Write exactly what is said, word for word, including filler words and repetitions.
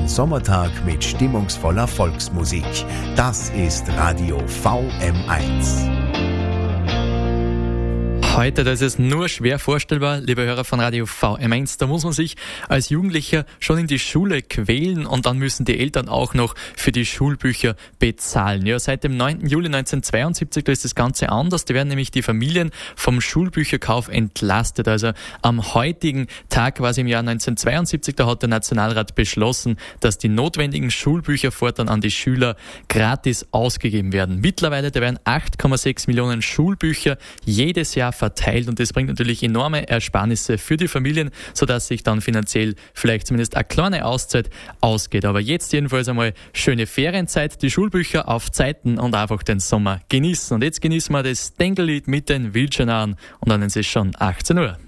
Sommertag mit stimmungsvoller Volksmusik. Das ist Radio V M eins. Heute, da ist es nur schwer vorstellbar, liebe Hörer von Radio V M eins, da muss man sich als Jugendlicher schon in die Schule quälen und dann müssen die Eltern auch noch für die Schulbücher bezahlen. Ja, seit dem neunten Juli neunzehnhundertzweiundsiebzig, da ist das Ganze anders, da werden nämlich die Familien vom Schulbücherkauf entlastet. Also am heutigen Tag, quasi im Jahr neunzehnhundertzweiundsiebzig, da hat der Nationalrat beschlossen, dass die notwendigen Schulbücher fortan an die Schüler gratis ausgegeben werden. Mittlerweile, da werden acht Komma sechs Millionen Schulbücher jedes Jahr verteilt und das bringt natürlich enorme Ersparnisse für die Familien, sodass sich dann finanziell vielleicht zumindest eine kleine Auszeit ausgeht. Aber jetzt jedenfalls einmal schöne Ferienzeit, die Schulbücher auf Zeiten und einfach den Sommer genießen. Und jetzt genießen wir das Denkerlied mit den Wildschonaren und dann ist es schon achtzehn Uhr.